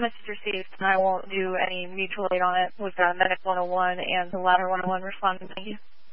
message received, and I won't do any mutual aid on it with Medic 101 and the Ladder 101 responding. Thank you.